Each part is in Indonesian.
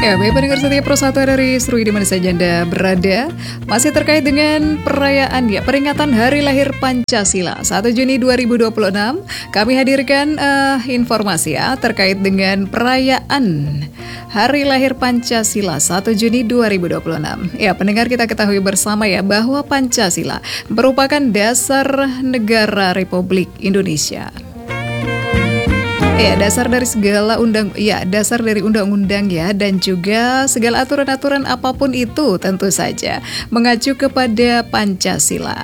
Ya, baik pendengar setia Pro 1 dari seluruh di mana saja Anda berada. Masih terkait dengan perayaan peringatan Hari Lahir Pancasila 1 Juni 2026. Kami hadirkan informasi terkait dengan perayaan Hari Lahir Pancasila 1 Juni 2026. Ya, pendengar, kita ketahui bersama bahwa Pancasila merupakan dasar negara Republik Indonesia. Ya, dasar dari undang-undang dan juga segala aturan-aturan apapun itu tentu saja mengacu kepada Pancasila.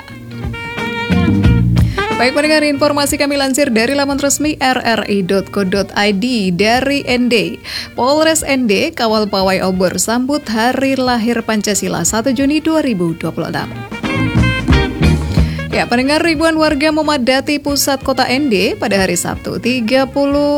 Baik pendengar, informasi kami lansir dari laman resmi rri.co.id dari ND. Polres ND kawal pawai obor sambut Hari Lahir Pancasila 1 Juni 2026. Ya, pendengar, ribuan warga memadati pusat kota ND pada hari Sabtu 30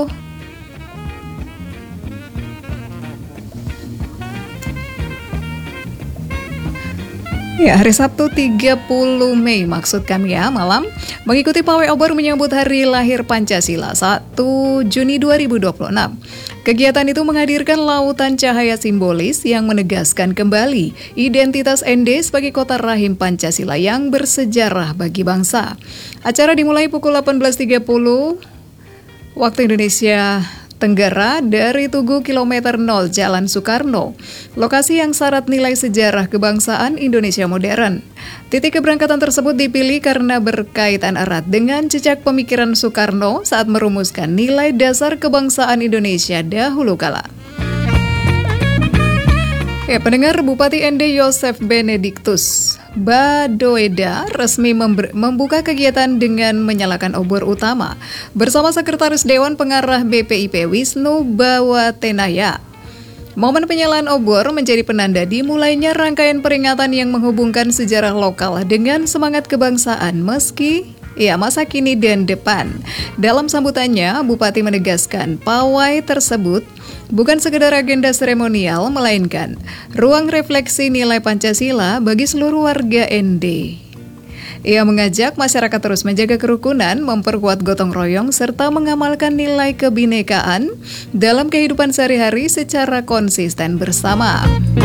Mei maksud kami malam mengikuti pawai obor menyambut Hari Lahir Pancasila 1 Juni 2026. Kegiatan itu menghadirkan lautan cahaya simbolis yang menegaskan kembali identitas ND sebagai kota rahim Pancasila yang bersejarah bagi bangsa. Acara dimulai pukul 18.30 waktu Indonesia Tenggara dari Tugu Kilometer 0 Jalan Soekarno, lokasi yang syarat nilai sejarah kebangsaan Indonesia modern. Titik keberangkatan tersebut dipilih karena berkaitan erat dengan jejak pemikiran Soekarno saat merumuskan nilai dasar kebangsaan Indonesia dahulu kala. Ya, pendengar, Bupati ND Yosef Benediktus Badoeda resmi membuka kegiatan dengan menyalakan obor utama bersama Sekretaris Dewan Pengarah BPIP Wisnu Bawatenaya. Momen penyalaan obor menjadi penanda dimulainya rangkaian peringatan yang menghubungkan sejarah lokal dengan semangat kebangsaan masa kini dan depan. Dalam sambutannya, Bupati menegaskan pawai tersebut bukan sekedar agenda seremonial, melainkan ruang refleksi nilai Pancasila bagi seluruh warga ND. Ia mengajak masyarakat terus menjaga kerukunan, memperkuat gotong royong, serta mengamalkan nilai kebinekaan dalam kehidupan sehari-hari secara konsisten bersama.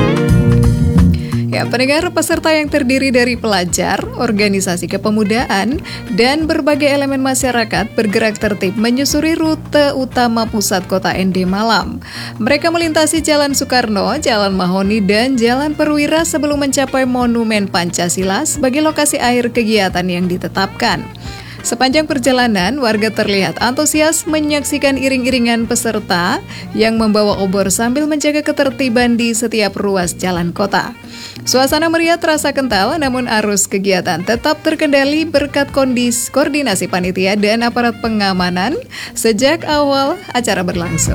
Ya, pendengar, peserta yang terdiri dari pelajar, organisasi kepemudaan, dan berbagai elemen masyarakat bergerak tertib menyusuri rute utama pusat kota ND malam. Mereka melintasi Jalan Soekarno, Jalan Mahoni, dan Jalan Perwira sebelum mencapai Monumen Pancasila sebagai lokasi akhir kegiatan yang ditetapkan. Sepanjang perjalanan, warga terlihat antusias menyaksikan iring-iringan peserta yang membawa obor sambil menjaga ketertiban di setiap ruas jalan kota. Suasana meriah terasa kental, namun arus kegiatan tetap terkendali berkat koordinasi panitia dan aparat pengamanan sejak awal acara berlangsung.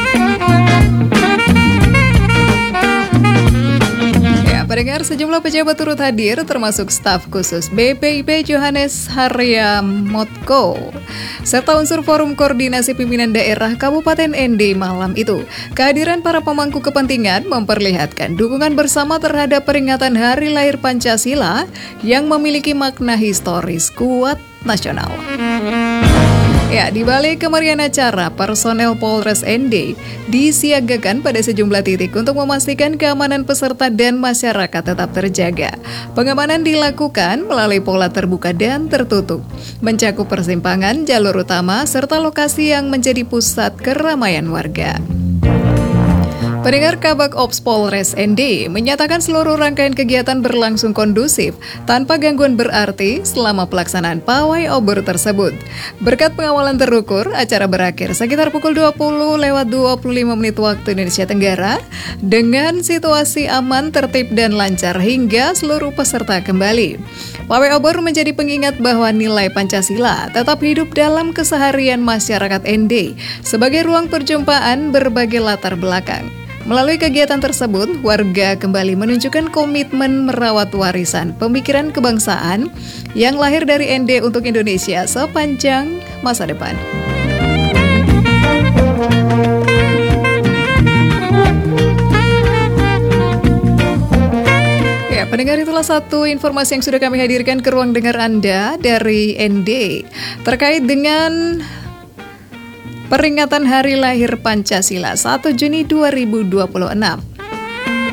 Pendengar, sejumlah pejabat turut hadir termasuk staf khusus BPIP Johannes Haryamotko serta unsur forum koordinasi pimpinan daerah Kabupaten ND malam itu. Kehadiran para pemangku kepentingan memperlihatkan dukungan bersama terhadap peringatan Hari Lahir Pancasila yang memiliki makna historis kuat nasional. Ya, di balik kemeriahan acara, personel Polres ND disiagakan pada sejumlah titik untuk memastikan keamanan peserta dan masyarakat tetap terjaga. Pengamanan dilakukan melalui pola terbuka dan tertutup, mencakup persimpangan, jalur utama, serta lokasi yang menjadi pusat keramaian warga. Pendengar, Kabak Ops Polres ND menyatakan seluruh rangkaian kegiatan berlangsung kondusif tanpa gangguan berarti selama pelaksanaan pawai obor tersebut. Berkat pengawalan terukur, acara berakhir sekitar pukul 20:25 waktu Indonesia Tenggara dengan situasi aman, tertib, dan lancar hingga seluruh peserta kembali. Pawai obor menjadi pengingat bahwa nilai Pancasila tetap hidup dalam keseharian masyarakat ND sebagai ruang perjumpaan berbagai latar belakang. Melalui kegiatan tersebut, warga kembali menunjukkan komitmen merawat warisan pemikiran kebangsaan yang lahir dari ND untuk Indonesia sepanjang masa depan. Ya, pendengar, itulah satu informasi yang sudah kami hadirkan ke ruang dengar Anda dari ND terkait dengan peringatan Hari Lahir Pancasila 1 Juni 2026.